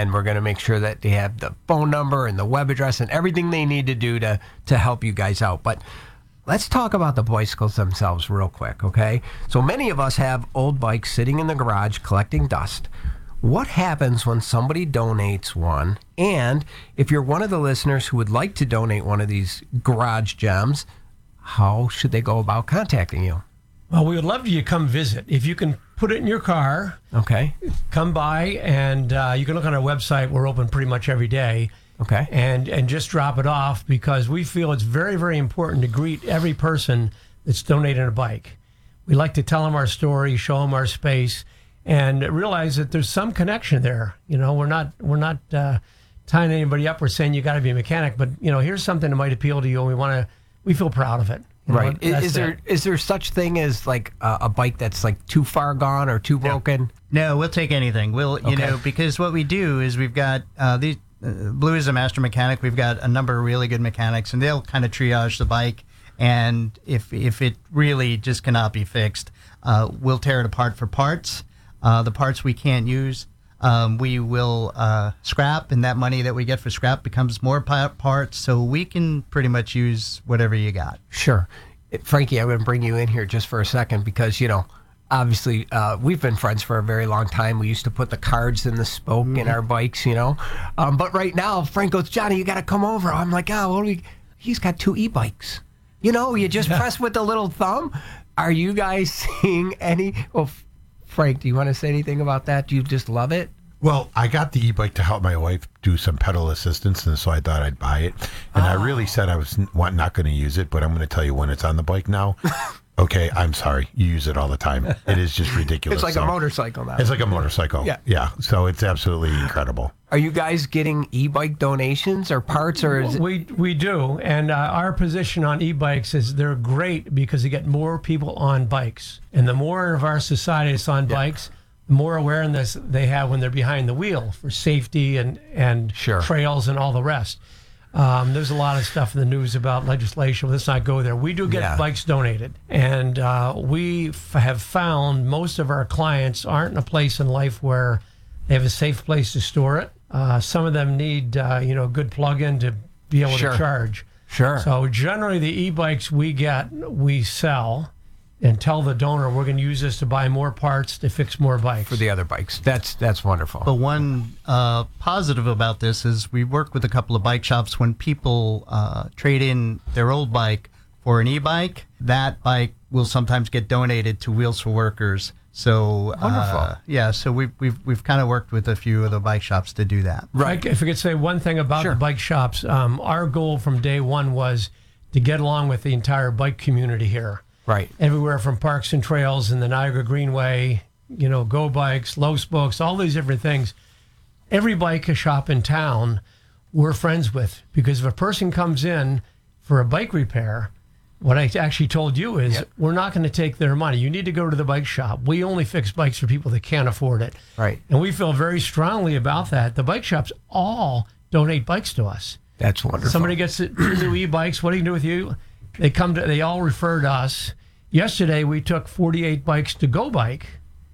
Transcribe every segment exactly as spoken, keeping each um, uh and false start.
and we're going to make sure that they have the phone number and the web address and everything they need to do to, to help you guys out. But let's talk about the bicycles themselves real quick, okay? So many of us have old bikes sitting in the garage collecting dust. What happens when somebody donates one? And if you're one of the listeners who would like to donate one of these garage gems, how should they go about contacting you? Well, we would love you to come visit. If you can put it in your car, okay, come by, and uh, you can look on our website. We're open pretty much every day. Okay. And and just drop it off, because we feel it's very, very important to greet every person that's donating a bike. We like to tell them our story, show them our space, and realize that there's some connection there. You know, we're not we're not uh, tying anybody up. We're saying you got to be a mechanic, but you know, here's something that might appeal to you, and we want to. We feel proud of it. You Right. know, Is, is there is there such thing as like a, a bike that's like too far gone or too broken? No, we'll take anything. We'll, you Okay. know, because what we do is we've got uh, these. Uh, Blue is a master mechanic. We've got a number of really good mechanics, and they'll kind of triage the bike. And if if it really just cannot be fixed, uh, we'll tear it apart for parts. Uh, the parts we can't use, um, we will uh, scrap, and that money that we get for scrap becomes more pa- parts. So we can pretty much use whatever you got. Sure. Frankie, I'm going to bring you in here just for a second because, you know, obviously uh, we've been friends for a very long time. We used to put the cards in the spoke mm-hmm. in our bikes, you know. Um, but right now, Frank goes, Johnny, you got to come over. I'm like, oh, what do we... He's got two e-bikes. You know, you just press with the little thumb. Are you guys seeing any... Well, Frank, do you want to say anything about that? Do you just love it? Well, I got the e-bike to help my wife do some pedal assistance, and so I thought I'd buy it. And oh. I really said I was not going to use it, but I'm going to tell you when it's on the bike now. Okay, I'm sorry. You use it all the time. It is just ridiculous. It's like so, a motorcycle now. It's like a motorcycle. Yeah. Yeah. So it's absolutely incredible. Are you guys getting e-bike donations or parts, or is it... We we do, and uh, our position on e-bikes is they're great because they get more people on bikes, and the more of our society is on yeah. bikes, the more awareness they have when they're behind the wheel for safety and and sure. trails and all the rest. Um, there's a lot of stuff in the news about legislation. Let's not go there. We do get yeah. bikes donated, and uh, we f- have found most of our clients aren't in a place in life where they have a safe place to store it. Uh, some of them need, uh, you know, a good plug-in to be able sure. to charge. Sure. So generally, the e-bikes we get, we sell, and tell the donor we're going to use this to buy more parts to fix more bikes for the other bikes. That's that's wonderful. But one uh, positive about this is we work with a couple of bike shops. When people uh, trade in their old bike for an e-bike, that bike will sometimes get donated to Wheels for Workers. So wonderful. Uh, yeah, so we've we've we've kind of worked with a few of the bike shops to do that. Right. If I could say one thing about sure. the bike shops, um, our goal from day one was to get along with the entire bike community here. Right. Everywhere from Parks and Trails and the Niagara Greenway, you know, Go Bikes, Low Spokes, all these different things. Every bike shop in town we're friends with, because if a person comes in for a bike repair, what I actually told you is yep. we're not going to take their money. You need to go to the bike shop. We only fix bikes for people that can't afford it. Right. And we feel very strongly about that. The bike shops all donate bikes to us. That's wonderful. Somebody gets two new e-bikes. What do you do with you? They come to. They all refer to us. Yesterday, we took forty-eight bikes to Go Bike.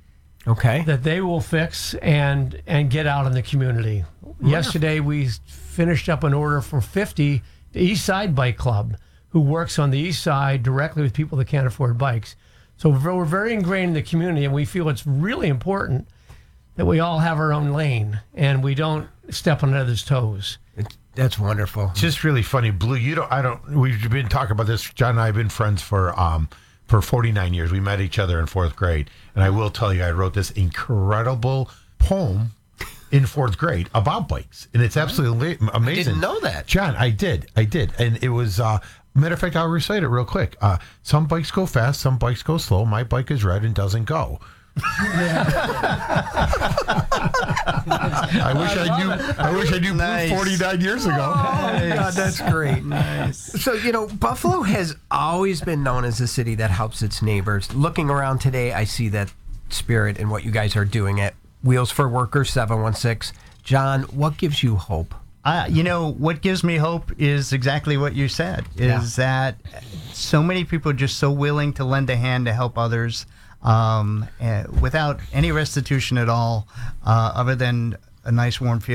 Okay. That they will fix and and get out in the community. Wonderful. Yesterday, we finished up an order for fifty to East Side Bike Club, who works on the east side directly with people that can't afford bikes. So we're very ingrained in the community, and we feel it's really important that we all have our own lane and we don't step on others' toes. It's, that's wonderful. It's just really funny, Blue. You don't. I don't. We've been talking about this. John and I have been friends for um for forty-nine years. We met each other in fourth grade, and I will tell you, I wrote this incredible poem in fourth grade about bikes, and it's absolutely amazing. I didn't know that, John. I did. I did, and it was. Uh, matter of fact, I'll recite it real quick. Uh, some bikes go fast, some bikes go slow. My bike is red and doesn't go. I wish I knew. I wish I knew Nice. Blue forty-nine years ago. Oh, God, that's great. Nice. So, you know, Buffalo has always been known as a city that helps its neighbors. Looking around today, I see that spirit in what you guys are doing at Wheels for Workers seven one six. John, what gives you hope? Uh, you know, what gives me hope is exactly what you said, is Yeah. that so many people are just so willing to lend a hand to help others um, uh, without any restitution at all, uh, other than a nice warm feeling.